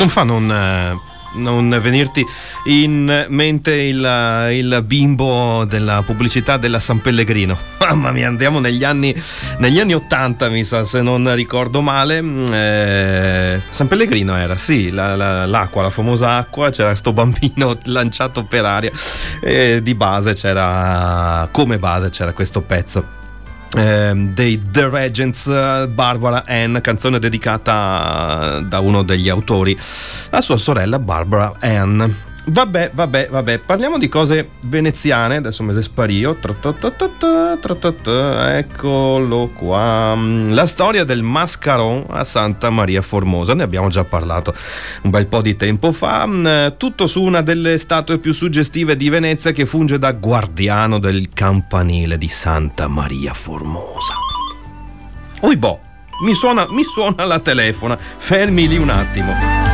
Non fa non venirti in mente il bimbo della pubblicità della San Pellegrino? Mamma mia, andiamo negli anni 80, mi sa, se non ricordo male. San Pellegrino era, sì, l'acqua, la famosa acqua, c'era sto bambino lanciato per aria, e di base come base c'era questo pezzo dei The Regents, Barbara Ann, canzone dedicata da uno degli autori a sua sorella Barbara Ann. Vabbè, parliamo di cose veneziane. Adesso me se spario. Eccolo qua. La storia del Mascaron a Santa Maria Formosa. Ne abbiamo già parlato un bel po' di tempo fa. Tutto su una delle statue più suggestive di Venezia, che funge da guardiano del campanile di Santa Maria Formosa. Mi suona la telefona. Fermi lì un attimo.